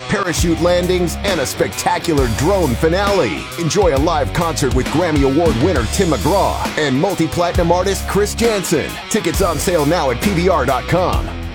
parachute landings, and a spectacular drone finale. Enjoy a live concert with Grammy Award winner Tim McGraw and multi-platinum artist Chris Janson. Tickets on sale now at PBR.com.